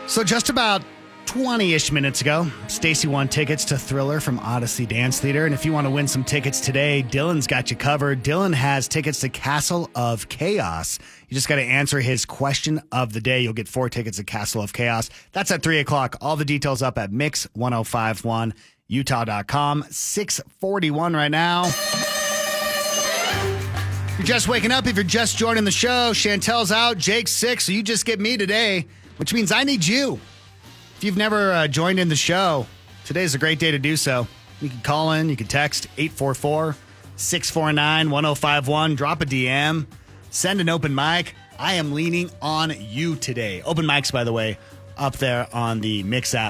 So just about 20-ish minutes ago, Stacy won tickets to Thriller from Odyssey Dance Theater. And if you want to win some tickets today, Dylan's got you covered. Dylan has tickets to Castle of Chaos. You just got to answer his question of the day. You'll get 4 tickets to Castle of Chaos. That's at 3 o'clock. All the details up at mix1051utah.com. 6:41 right now. If you're just waking up, if you're just joining the show, Chantel's out, Jake's sick, so you just get me today, which means I need you. If you've never joined in the show, today's a great day to do so. You can call in, you can text 844-649-1051, drop a DM, send an open mic. I am leaning on you today. Open mics, by the way, up there on the Mix app.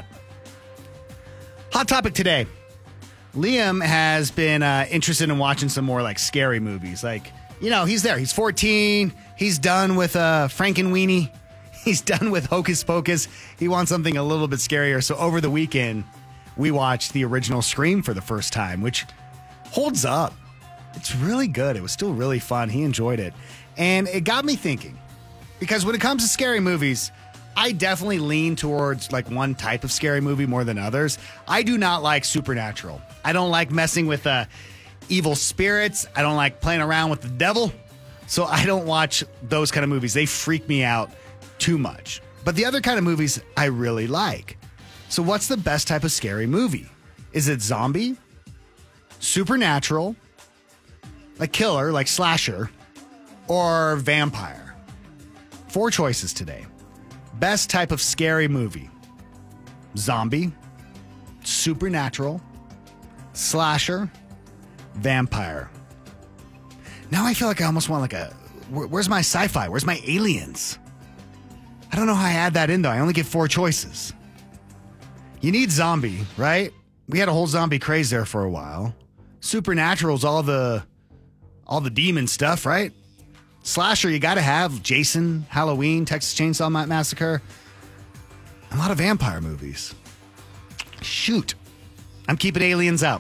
Hot topic today. Liam has been interested in watching some more like scary movies. Like, you know, he's there. He's 14. He's done with Frankenweenie. He's done with Hocus Pocus. He wants something a little bit scarier. So over the weekend, we watched the original Scream for the first time, which holds up. It's really good. It was still really fun. He enjoyed it. And it got me thinking, because when it comes to scary movies, I definitely lean towards like one type of scary movie more than others. I do not like supernatural. I don't like messing with evil spirits. I don't like playing around with the devil. So I don't watch those kind of movies. They freak me out too much. But the other kind of movies I really like. So what's the best type of scary movie? Is it zombie, supernatural, like killer, like slasher, or vampire? 4 choices today. Best type of scary movie: zombie, supernatural, slasher, vampire. Now I feel like I almost want like where's my sci-fi? Where's my aliens? I don't know how I add that in, though. I only get 4 choices. You need zombie, right? We had a whole zombie craze there for a while. Supernatural's all the demon stuff, right? Slasher, you got to have Jason, Halloween, Texas Chainsaw Massacre. A lot of vampire movies. Shoot. I'm keeping aliens out.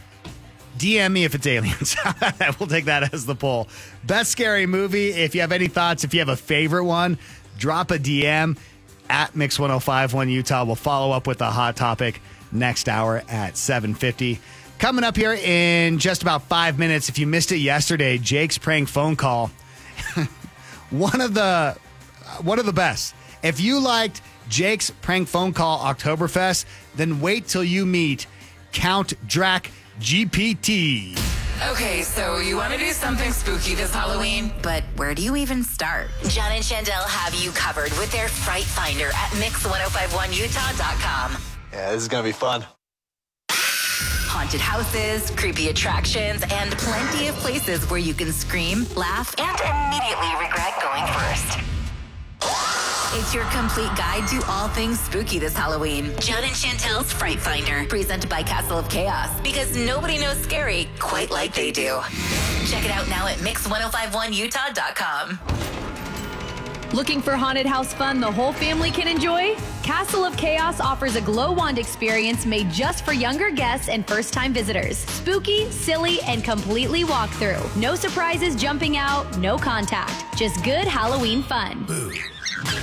DM me if it's aliens. We'll take that as the poll. Best scary movie. If you have any thoughts, if you have a favorite one, drop a DM at Mix1051 Utah. We'll follow up with a hot topic next hour at 7:50. Coming up here in just about 5 minutes. If you missed it yesterday, Jake's prank phone call. one of the best. If you liked Jake's prank phone call Oktoberfest, then wait till you meet Count Drac GPT. Okay, so you want to do something spooky this Halloween, but where do you even start? John and Chandel have you covered with their Fright Finder at mix1051utah.com. Yeah, this is going to be fun. Haunted houses, creepy attractions, and plenty of places where you can scream, laugh, and immediately regret going first. It's your complete guide to all things spooky this Halloween. John and Chantel's Fright Finder, presented by Castle of Chaos, because nobody knows scary quite like they do. Check it out now at mix1051utah.com. Looking for haunted house fun the whole family can enjoy? Castle of Chaos offers a glow wand experience made just for younger guests and first-time visitors. Spooky, silly, and completely walk-through. No surprises jumping out, no contact. Just good Halloween fun. Boo.